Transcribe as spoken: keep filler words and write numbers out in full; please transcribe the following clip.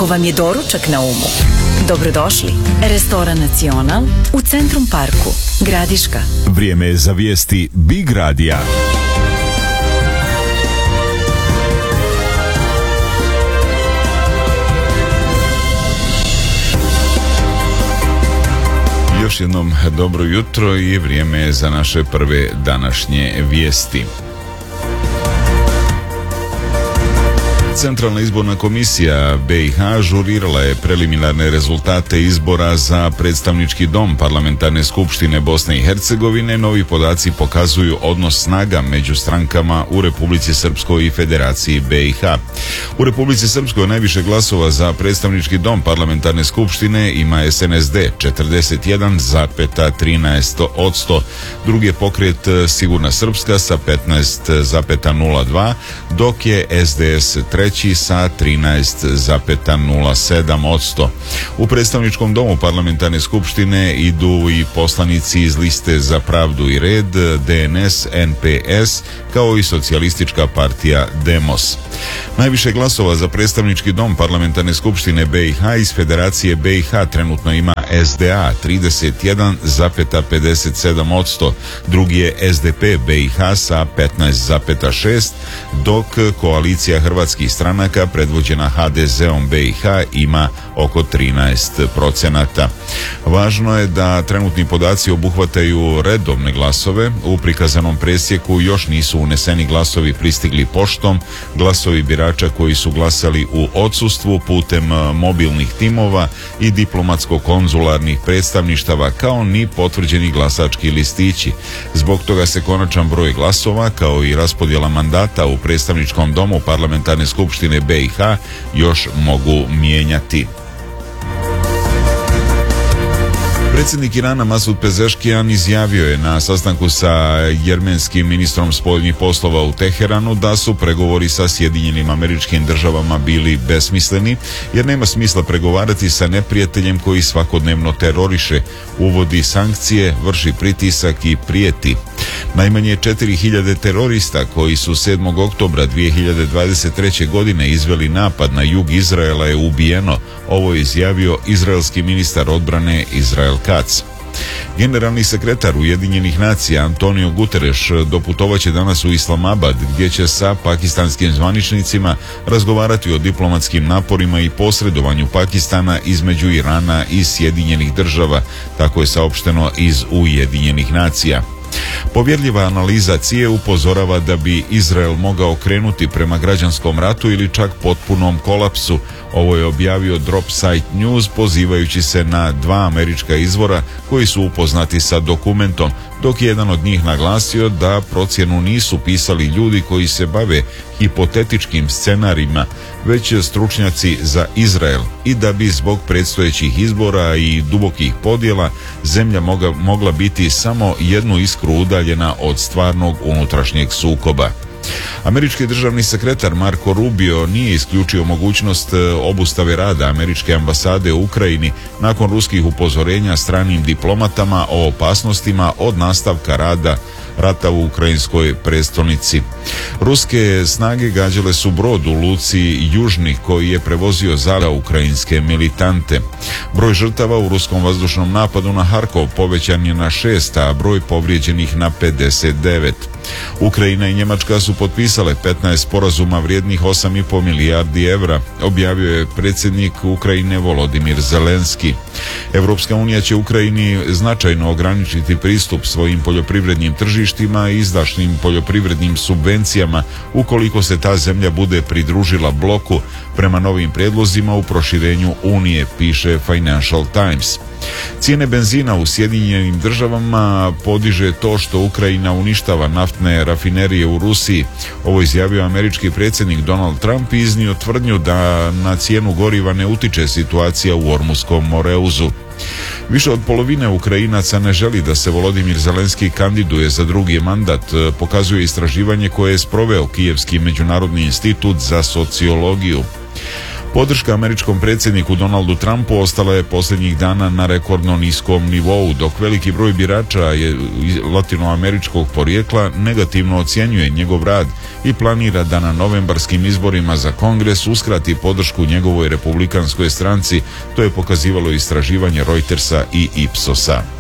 Ako vam je doručak na umu, dobrodošli. Restoran Nacional u Centrum Parku, Gradiška. Vrijeme je za vijesti Big Radija. Još jednom dobro jutro i vrijeme je za naše prve današnje vijesti. Centralna izborna komisija B i H ažurirala je preliminarne rezultate izbora za predstavnički dom Parlamentarne skupštine Bosne i Hercegovine. Novi podaci pokazuju odnos snaga među strankama u Republici Srpskoj i Federaciji B i H. U Republici Srpskoj najviše glasova za predstavnički dom Parlamentarne skupštine ima S N S D četrdeset jedan zarez trinaest posto, drugi je pokret Sigurna Srpska sa petnaest zarez nula dva, dok je S D S treći sa trinaest zarez nula sedam posto. U predstavničkom domu Parlamentarne skupštine idu i poslanici iz Liste za pravdu i red, D N S, N P S, kao i Socijalistička partija Demos. Najviše glasova za predstavnički dom Parlamentarne skupštine B i H iz Federacije B i H trenutno ima S D A trideset jedan zarez pedeset sedam posto, drugi je S D P B i H sa petnaest zarez šest, dok koalicija hrvatskih stranaka predvođena H D Z-om B i H ima oko trinaest procenata. Važno je da trenutni podaci obuhvataju redovne glasove. U prikazanom presjeku još nisu uneseni glasovi pristigli poštom, glasovi birača koji su glasali u odsustvu putem mobilnih timova i diplomatsko-konzularnih predstavništava, kao ni potvrđeni glasački listići. Zbog toga se konačan broj glasova kao i raspodjela mandata u predstavničkom domu Parlamentarne skupštine B i H još mogu mijenjati. Predsjednik Irana Masud Pezeškijan izjavio je na sastanku sa jermenskim ministrom spoljnih poslova u Teheranu da su pregovori sa Sjedinjenim Američkim Državama bili besmisleni, jer nema smisla pregovarati sa neprijateljem koji svakodnevno teroriše, uvodi sankcije, vrši pritisak i prijeti. Najmanje četiri hiljade terorista koji su sedmog oktobra dvije hiljade dvadeset treće. godine izveli napad na jug Izraela je ubijeno. Ovo je izjavio izraelski ministar odbrane Israel Katz. Generalni sekretar Ujedinjenih nacija Antonio Guterres doputovaće danas u Islamabad, gdje će sa pakistanskim zvaničnicima razgovarati o diplomatskim naporima i posredovanju Pakistana između Irana i Sjedinjenih država, tako je saopšteno iz Ujedinjenih nacija. Povjerljiva analiza C I E upozorava da bi Izrael mogao krenuti prema građanskom ratu ili čak potpunom kolapsu. Ovo je objavio Dropsite News pozivajući se na dva američka izvora koji su upoznati sa dokumentom, dok je jedan od njih naglasio da procjenu nisu pisali ljudi koji se bave hipotetičkim scenarijima, već stručnjaci za Izrael, i da bi zbog predstojećih izbora i dubokih podjela zemlja mogla, mogla biti samo jednu iskru udaljena od stvarnog unutrašnjeg sukoba. Američki državni sekretar Marco Rubio nije isključio mogućnost obustave rada američke ambasade u Ukrajini nakon ruskih upozorenja stranim diplomatama o opasnostima od nastavka rada rata u ukrajinskoj prestonici. Ruske snage gađale su brod u luci Južni koji je prevozio za ukrajinske militante. Broj žrtava u ruskom vazdušnom napadu na Harkov povećan je na šest, a broj povrijeđenih na pedeset devet. Ukrajina i Njemačka su potpisale petnaest sporazuma vrijednih osam i po milijardi evra, objavio je predsjednik Ukrajine Volodimir Zelenski. Europska unija će Ukrajini značajno ograničiti pristup svojim poljoprivrednim tržištima i izdašnim poljoprivrednim subvencijama ukoliko se ta zemlja bude pridružila bloku prema novim prijedlozima u proširenju Unije, piše Financial Times. Cijene benzina u Sjedinjenim državama podiže to što Ukrajina uništava naftne rafinerije u Rusiji. Ovo izjavio američki predsjednik Donald Trump i iznio tvrdnju da na cijenu goriva ne utiče situacija u Ormuskom moreuzu. Više od polovine Ukrajinaca ne želi da se Volodimir Zelenski kandiduje za drugi mandat, pokazuje istraživanje koje je sproveo Kijevski međunarodni institut za sociologiju. Podrška američkom predsjedniku Donaldu Trumpu ostala je posljednjih dana na rekordno niskom nivou, dok veliki broj birača je latinoameričkog porijekla negativno ocjenjuje njegov rad i planira da na novembarskim izborima za Kongres uskrati podršku njegovoj republikanskoj stranci. To je pokazivalo istraživanje Reutersa i Ipsosa.